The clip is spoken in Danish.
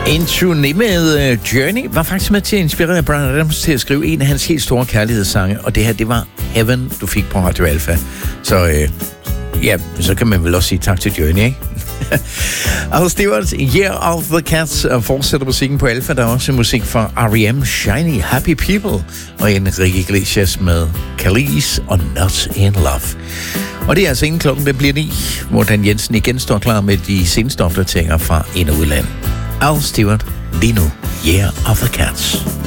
En turné med Journey var faktisk med til at inspirere Bryan Adams til at skrive en af hans helt store kærlighedssange, og det her, det var Heaven, du fik på Radio Alpha. Så så kan man vel også sige tak til Journey, ikke? Al Stewart, Year of the Cats, fortsætter musikken på Alpha. Der er også musik fra R.E.M., Shiny Happy People, og Enrique Iglesias med Khalees og Not in Love. Og det er altså inden klokken, det bliver 9, hvor Dan Jensen igen står klar med de seneste opdateringer fra ind- og udland. Al Stewart, lige nu, Year of the Cats.